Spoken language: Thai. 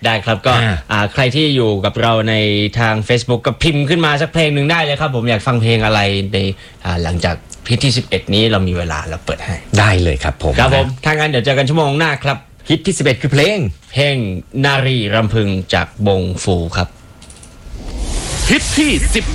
ได้ครับก็ใครที่อยู่กับเราในทาง Facebook ก็พิมพ์ขึ้นมาสักเพลงหนึ่งได้เลยครับผมอยากฟังเพลงอะไรในหลังจากฮิตที่11นี้เรามีเวลาเราเปิดให้ได้เลยครับผมครับผมถ้างั้นเดี๋ยวเจอกันชั่วโมงหน้าครับฮิตที่11คือเพลงนารีรำพึงจากบงฟูครับฮิตที่11